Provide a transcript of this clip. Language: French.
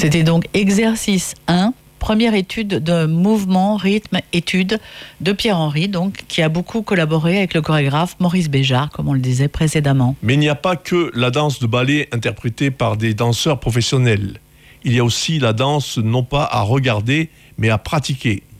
C'était donc exercice 1, première étude de mouvement, rythme, étude de Pierre-Henry, donc, qui a beaucoup collaboré avec le chorégraphe Maurice Béjart, comme on le disait précédemment. Mais il n'y a pas que la danse de ballet interprétée par des danseurs professionnels. Il y a aussi la danse non pas à regarder, mais à pratiquer.